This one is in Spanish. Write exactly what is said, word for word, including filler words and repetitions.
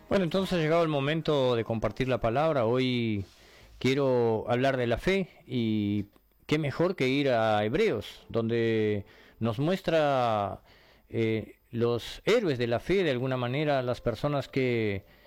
Bueno, entonces ha llegado el momento de compartir la palabra. Hoy quiero hablar de la fe y qué mejor que ir a Hebreos, donde nos muestra eh, los héroes de la fe, de alguna manera, las personas que